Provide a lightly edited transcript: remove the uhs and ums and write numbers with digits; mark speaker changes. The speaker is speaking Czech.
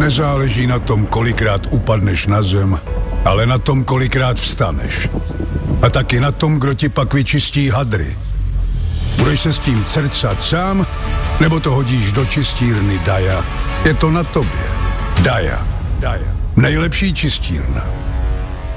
Speaker 1: Nezáleží na tom, kolikrát upadneš na zem, ale na tom, kolikrát vstaneš. A taky na tom, kdo ti pak vyčistí hadry. Budeš se s tím cercat sám, nebo to hodíš do čistírny Daja? Je to na tobě. Daja. Nejlepší čistírna.